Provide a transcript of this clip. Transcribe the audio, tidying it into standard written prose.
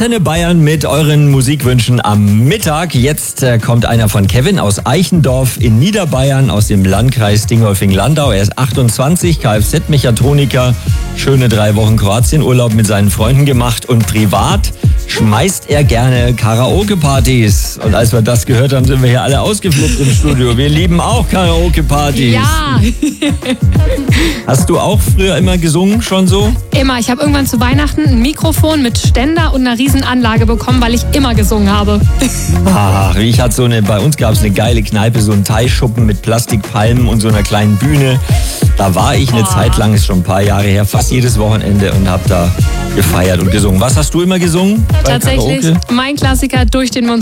Antenne Bayern mit euren Musikwünschen am Mittag. Jetzt kommt einer von Kevin aus Eichendorf in Niederbayern aus dem Landkreis Dingolfing-Landau. Er ist 28, Kfz-Mechatroniker, schöne 3 Wochen Kroatienurlaub mit seinen Freunden gemacht und privat schmeißt er gerne Karaoke-Partys. Und als wir das gehört haben, sind wir hier alle ausgeflippt im Studio. Wir lieben auch Karaoke-Partys. Ja. Hast du auch früher immer gesungen, schon so? Immer. Ich habe irgendwann zu Weihnachten ein Mikrofon mit Ständer und einer riesen Anlage bekommen, weil ich immer gesungen habe. Ach, bei uns gab es eine geile Kneipe, so einen Teilschuppen mit Plastikpalmen und so einer kleinen Bühne. Da war ich eine Zeit lang, ist schon ein paar Jahre her, fast jedes Wochenende und habe da gefeiert und gesungen. Was hast du immer gesungen? Tatsächlich, mein Klassiker durch den Mund.